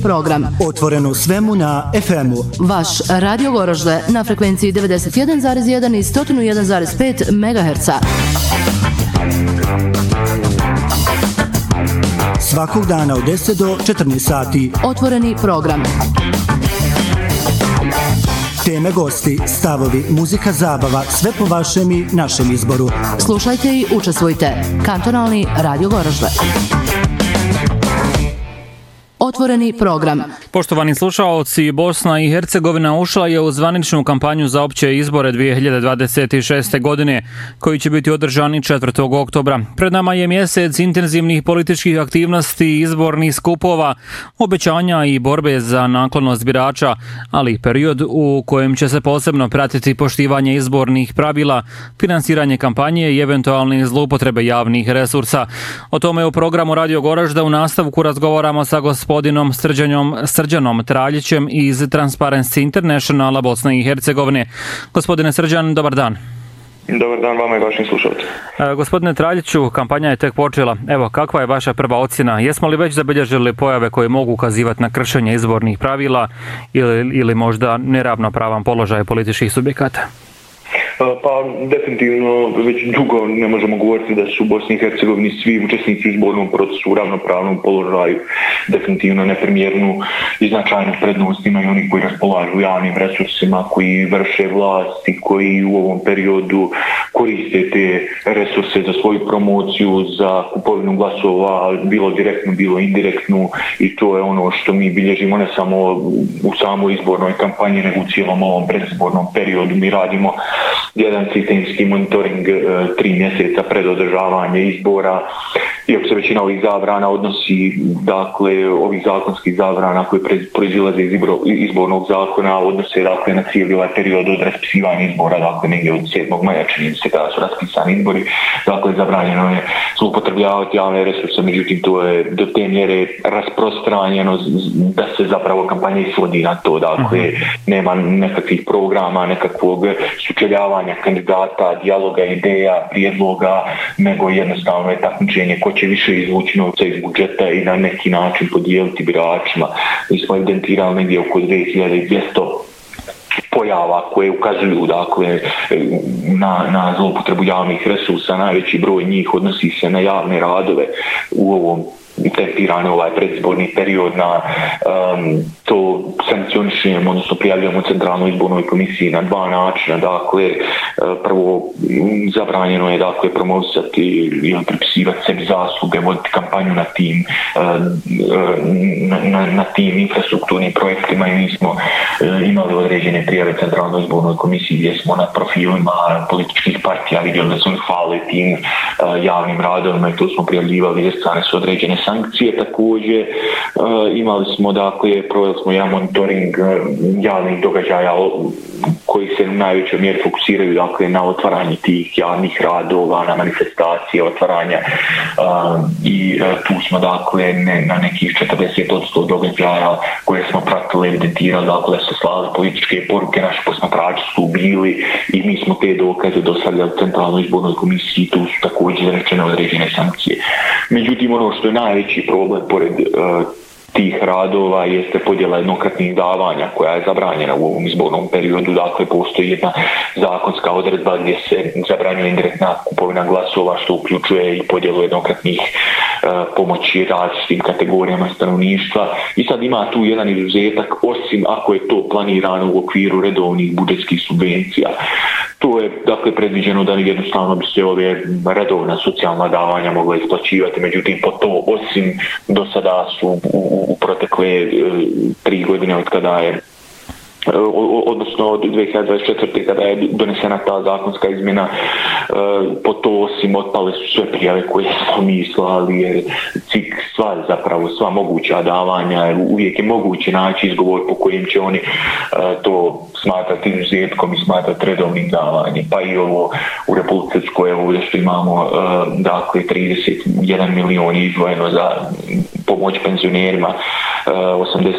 Program otvoreno svemu na FM-u. Vaš Radio Goražde na frekvenciji 91,1 i 101,5 MHz. Svakog dana od 10 do 14 sati. Otvoreni program. Teme, gosti, stavovi, muzika, zabava, sve po vašem i našem izboru. Slušajte i učestvujte. Kantonalni Radio Goražde. Otvoreni program. Poštovani slušaoci, Bosna i Hercegovina ušla je u zvaničnu kampanju za opće izbore 2026. godine, koji će biti održani 4. oktobra. Pred nama je mjesec intenzivnih političkih aktivnosti, izbornih skupova, obećanja i borbe za naklonost birača, ali period u kojem će se posebno pratiti poštivanje izbornih pravila, finansiranje kampanje i eventualne zloupotrebe javnih resursa. O tome u programu Radio Goražda u nastavku razgovaramo sa gospodinom Srđanom Traljićem iz Transparency Internationala Bosne i Hercegovine. Gospodine Srđan, dobar dan. Dobar dan vama i vašim slušalcima. Gospodine Traljiću, kampanja je tek počela. Evo, kakva je vaša prva ocjena? Jesmo li već zabilježili pojave koje mogu ukazivati na kršenje izbornih pravila ili možda neravnopravan položaj političkih subjekata? Pa definitivno već dugo ne možemo govoriti da su u Bosni i Hercegovini svi učesnici u izbornom procesu u ravnopravnom položaju, definitivno neprimjernu i značajnu prednost imaju oni koji raspolažu javnim resursima, koji vrše vlast i koji u ovom periodu koriste te resurse za svoju promociju, za kupovinu glasova, bilo direktnu, bilo indirektnu, i to je ono što mi bilježimo ne samo u samoj izbornoj kampanji, nego u cijelom ovom predizbornom periodu. Mi radimo jedan sistemski monitoring 3 mjeseca pred održavanje izbora, iako se većina ovih zabrana odnosi, dakle, ovih zakonskih zabrana koje proizilaze iz izbornog zakona, odnose, dakle, na cijeli ovaj period od raspisivanja izbora, dakle, negdje od 7. maja, čini se kada su raspisani izbori, dakle, zabranjeno je zloupotrebljavati javne resurse, međutim, to je do te mjere rasprostranjeno da se zapravo kampanja svodi na to, dakle, nema nekakvih programa, nekakvog sučeljavanja kandidata, dijaloga, ideja, prijedloga, nego jednostavno je takmičenje ko će više izvući novca iz budžeta i na neki način podijeliti biračima. Mi smo evidentirali negdje oko 2200 pojava koje ukazuju, dakle, na zloupotrebu javnih resursa. Najveći broj njih odnosi se na javne radove u ovom tempirane ovaj predizborni period. Na to sankcionišemo, odnosno prijavljujemo Centralnoj izbornoj komisiji na 2 načina. Dakle, prvo, zabranjeno je, dakle, promovisati ili pripisivati sebi zasluge, voditi kampanju na tim infrastrukturnim projektima, i mi smo imali određene prijave Centralnoj izbornoj komisiji gdje smo na profilima političkih partija vidjeli da su hvale tim javnim radovima, i to smo prijavljivali, jer strane su određene sankcije. Također imali smo, dakle, proveli smo jedan monitoring javnih događaja koji se u najvećoj mjeri fokusiraju, dakle, na otvaranje tih javnih radova, na manifestacije, otvaranja, i tu smo, dakle, na nekih 40% događaja koje smo pratili, evidentirali, dakle, da se slali političke poruke, naši posmatrači su bili i mi smo te dokaze dostavljali Centralnoj izbornoj komisiji, tu su također izrečene određene sankcije. Međutim, ono što je najveći problem pored tih radova jeste podjela jednokratnih davanja koja je zabranjena u ovom izbornom periodu. Dakle, postoji jedna zakonska odredba gdje se zabranjuje indirektna kupovina glasova, što uključuje i podjelu jednokratnih pomoći različitim kategorijama stanovništva. I sad ima tu jedan izuzetak, osim ako je to planirano u okviru redovnih budžetskih subvencija. To je, dakle, predviđeno da jednostavno bi se ove redovna socijalna davanja mogla isplaćivati, međutim, po to, osim do sada su u protekle 3 godine od kada je, odnosno od 2024. kada je donesena ta zakonska izmjena, po to, osim, otpale su sve prijave koje smo mi slali, jer sva moguća davanja, uvijek je moguće naći izgovor po kojim će oni to smatrati izuzetkom i smatrati redovnim davanjem. Pa i ovo u Republici Srpskoj, ovdje što imamo, dakle, 31 milion izdvojeno za pomoć penzionerima, 80